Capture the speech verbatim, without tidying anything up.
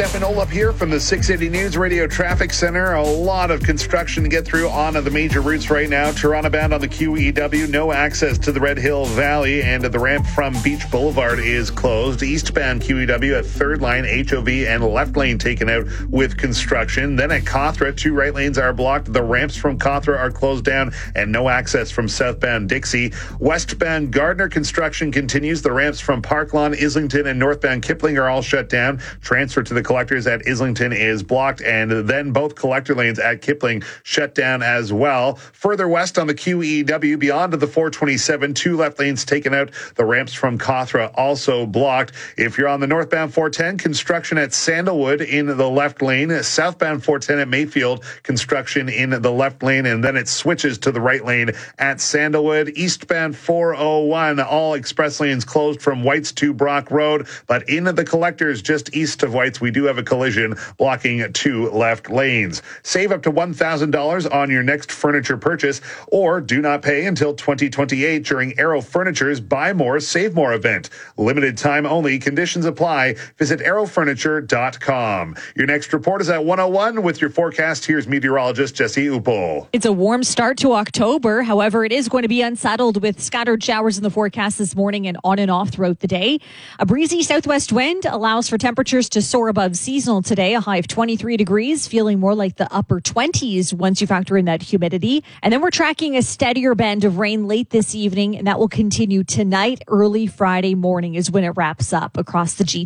Stefan Olaf here from the six eighty News Radio Traffic Center. A lot of construction to get through on the major routes right now. Toronto bound on the Q E W, no access to the Red Hill Valley, and the ramp from Beach Boulevard is closed. Eastbound Q E W at third line, H O V, and left lane taken out with construction. Then at Cawthra, two right lanes are blocked. The ramps from Cawthra are closed down, and no access from southbound Dixie. Westbound Gardner construction continues. The ramps from Park Lawn, Islington, and northbound Kipling are all shut down. Transfer to the collectors at Islington is blocked, and then both collector lanes at Kipling shut down as well. Further west on the Q E W, beyond the four twenty-seven, two left lanes taken out. The ramps from Cawthra also blocked. If you're on the northbound four ten, construction at Sandalwood in the left lane. Southbound four ten at Mayfield, construction in the left lane, and then it switches to the right lane at Sandalwood. Eastbound four oh one, all express lanes closed from Whites to Brock Road, but in the collectors just east of Whites, we do have a collision blocking two left lanes. Save up to one thousand dollars on your next furniture purchase, or do not pay until twenty twenty-eight during Arrow Furniture's Buy More, Save More event. Limited time only. Conditions apply. Visit arrow furniture dot com. Your next report is at one oh one with your forecast. Here's meteorologist Jesse Upo. It's a warm start to October. However, it is going to be unsettled with scattered showers in the forecast this morning and on and off throughout the day. A breezy southwest wind allows for temperatures to soar above seasonal today, a high of twenty-three degrees, feeling more like the upper twenties once you factor in that humidity. And then we're tracking a steadier band of rain late this evening, and that will continue tonight. Early Friday morning is when it wraps up across the G